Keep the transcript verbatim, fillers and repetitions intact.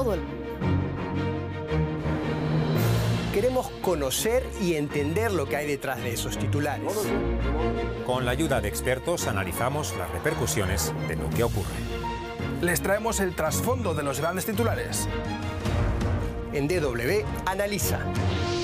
fútbol. Queremos conocer y entender lo que hay detrás de esos titulares. Con la ayuda de expertos analizamos las repercusiones de lo que ocurre. Les traemos el trasfondo de los grandes titulares. En D W Analiza.